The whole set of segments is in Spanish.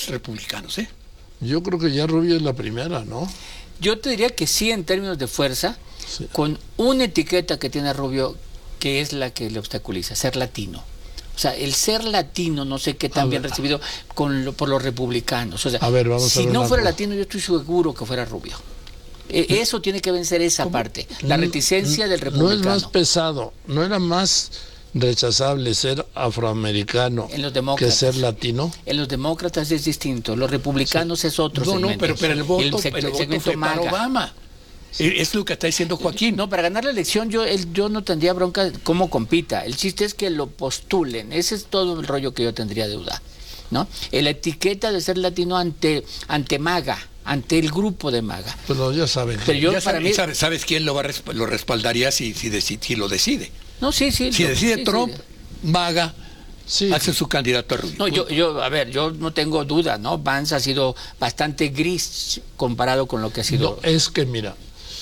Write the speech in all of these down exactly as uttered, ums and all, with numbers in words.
republicanos, ¿eh? Yo creo que ya Rubio es la primera, ¿no? Yo te diría que sí en términos de fuerza, sí, con una etiqueta que tiene Rubio, que es la que le obstaculiza, ser latino. O sea, el ser latino, no sé qué tan bien recibido con lo, por los republicanos. O sea, a ver, vamos si a ver no fuera cosa. latino, yo estoy seguro que fuera Rubio. Eh, eso tiene que vencer esa ¿Cómo? parte, la reticencia no, del republicano. No es más pesado, no era más rechazable ser afroamericano en los que ser latino. En los demócratas es distinto, los republicanos sí. es otro No, segmento. no, pero, pero el voto, el, el, el voto fue para Obama. Es lo que está diciendo Joaquín. No, para ganar la elección yo, el, yo no tendría bronca cómo compita. El chiste es que lo postulen. Ese es todo el rollo que yo tendría de duda, ¿no? La etiqueta de ser latino ante, ante MAGA, ante el grupo de MAGA. Pero ya saben. Pero yo, ya para sabe, mí... ¿sabes, ¿Sabes quién lo, va a, lo respaldaría si, si, si, si lo decide? No, sí, sí. Si lo, decide sí, Trump, sí. MAGA... Sí. Hace su candidato a Rubio. No, yo, yo, a ver, yo no tengo duda, ¿no? Vance ha sido bastante gris comparado con lo que ha sido. No, es que mira,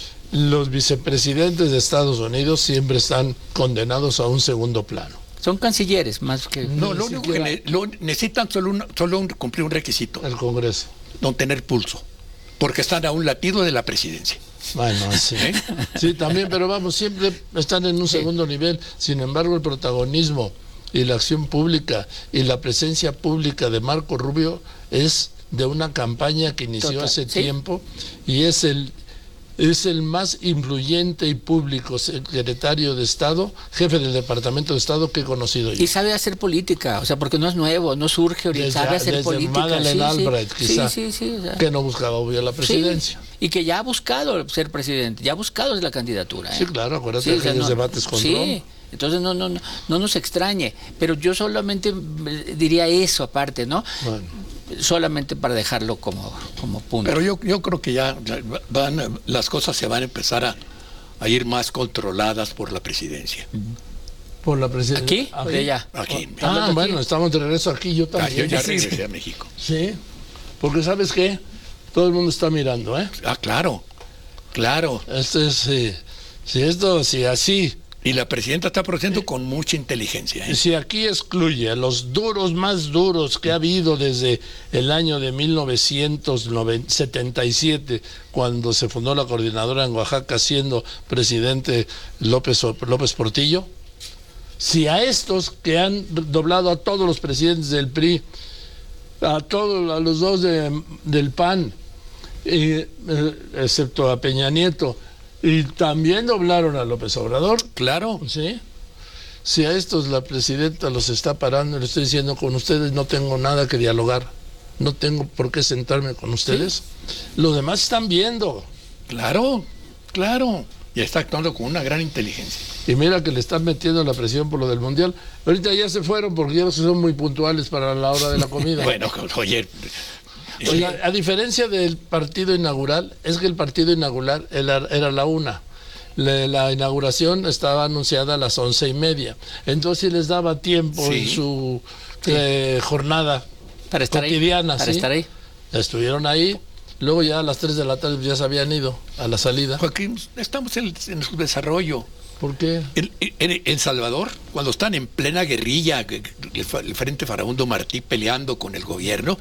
los vicepresidentes de Estados Unidos siempre están condenados a un segundo plano. Son cancilleres más que. No, lo único que ne lo, necesitan solo, un, solo un, cumplir un requisito. El Congreso. No tener pulso, porque están a un latido de la presidencia. Bueno, sí. ¿Eh? Sí, también, pero vamos, siempre están en un segundo sí. nivel. Sin embargo, el protagonismo y la acción pública y la presencia pública de Marco Rubio es de una campaña que inició Total, hace ¿sí? tiempo y es el es el más influyente y público secretario de Estado, jefe del Departamento de Estado que he conocido yo. Y sabe hacer política, o sea, porque no es nuevo, no surge ahorita, sabe hacer desde política. Madeleine sí, Albright, sí, quizá, sí, sí, sí, o sea, que no buscaba obvio la presidencia. Sí, y que ya ha buscado ser presidente, ya ha buscado la candidatura. ¿eh? Sí, claro, acuérdate sí, de o sea, aquellos no, debates con sí. Trump. Entonces no, no, no, no nos extrañe, pero yo solamente diría eso aparte, ¿no? Bueno. Solamente para dejarlo como, como punto. Pero yo, yo creo que ya van, las cosas se van a empezar a, a ir más controladas por la presidencia. ¿Por la presidencia? ¿Aquí? ¿O de allá? Aquí. Ah, aquí? bueno, estamos de regreso aquí, yo también. Ah, yo ya regresé a México. Sí, porque ¿sabes qué? Todo el mundo está mirando, ¿eh? Ah, claro, claro. Esto es, si, si esto, si así... Y la presidenta está procediendo con mucha inteligencia. ¿eh? Si aquí excluye a los duros más duros que ha habido desde el año de mil novecientos setenta y siete, cuando se fundó la coordinadora en Oaxaca, siendo presidente López, López Portillo, si a estos que han doblado a todos los presidentes del P R I, a todos, a los dos de, del P A N, eh, excepto a Peña Nieto, y también doblaron a López Obrador. Claro. Sí. Si a estos la presidenta los está parando, le estoy diciendo, con ustedes no tengo nada que dialogar. No tengo por qué sentarme con ustedes. ¿Sí? Los demás están viendo. Claro, claro. Y está actuando con una gran inteligencia. Y mira que le están metiendo la presión por lo del Mundial. Ahorita ya se fueron porque ya son muy puntuales para la hora de la comida. Bueno, oye... Oiga, a diferencia del partido inaugural, es que el partido inaugural era, era la una. La, la inauguración estaba anunciada a las once y media. Entonces les daba tiempo sí. en su sí. eh, jornada para estar cotidiana. Ahí, para ¿sí? estar ahí. Estuvieron ahí. Luego ya a las tres de la tarde ya se habían ido a la salida. Joaquín, estamos en, en su desarrollo. ¿Por qué? En, en, en Salvador, cuando están en plena guerrilla, el, el Frente Farabundo Martí peleando con el gobierno,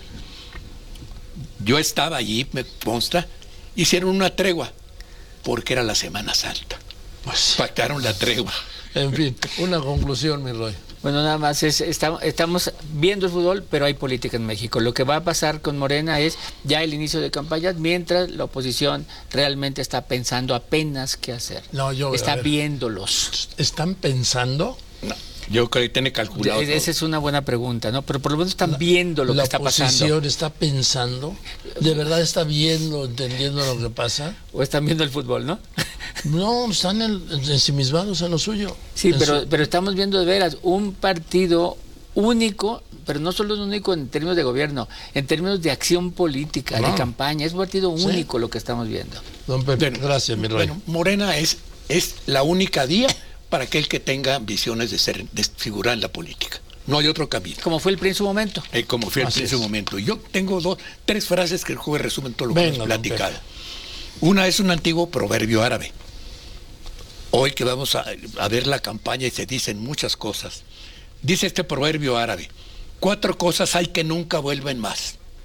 yo estaba allí, me consta, hicieron una tregua, porque era la Semana Santa. Pues, pactaron la tregua. En fin, una conclusión, mi Roy. Bueno, nada más, es, estamos, estamos viendo el fútbol, pero hay política en México. Lo que va a pasar con Morena es ya el inicio de campañas, mientras la oposición realmente está pensando apenas qué hacer. No, yo, está viéndolos. ¿Están pensando? No. Yo creo que tiene calculado. Esa todo. Es una buena pregunta, ¿no? Pero por lo menos están la, viendo lo que está pasando. ¿La oposición está pensando? ¿De verdad está viendo, entendiendo lo que pasa? ¿O están viendo el fútbol, no? No, están en, ensimismados en lo suyo. Sí, pero, su... pero estamos viendo de veras un partido único, pero no solo es único en términos de gobierno, en términos de acción política, no. de campaña. Es un partido único sí. lo que estamos viendo. Don Pepe, bueno, gracias, mi Roy. Bueno, Morena es, es la única vía para aquel que tenga ambiciones de ser de figurar en la política. No hay otro camino. Como fue el P R I en su momento. Eh, como fue el P R I en su momento. Yo tengo dos, tres frases que el joven resumen todo lo que hemos platicado. Una es un antiguo proverbio árabe. Hoy que vamos a, a ver la campaña y se dicen muchas cosas. Dice este proverbio árabe: cuatro cosas hay que nunca vuelven más.